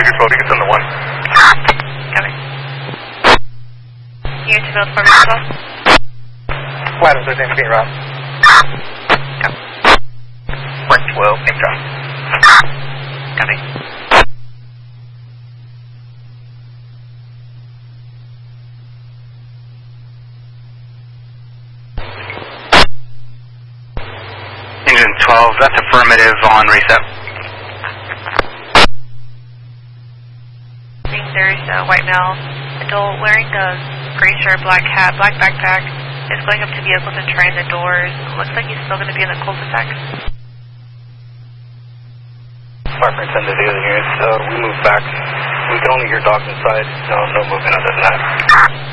Vegas Road, it's on the 1. Copy. You to build for me as well? Flat of 13 feet, Rob. Copy. Frank 12, name drop. Copy. Engine 12, that's affirmative on reset. There's a white male adult wearing a gray shirt, black hat, black backpack. Is going up to vehicles and trying the doors. Looks like he's still going to be in the cul-de-sac. Department 10 to the other units. We move back. We can only hear dogs inside. No movement other than that.